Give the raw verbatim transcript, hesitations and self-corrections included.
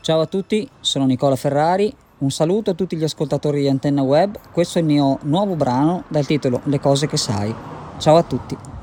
Ciao a tutti, sono Nicola Ferrari, un saluto a tutti gli ascoltatori di Antenna Web, questo è il mio nuovo brano dal titolo Le cose che sai. Ciao a tutti.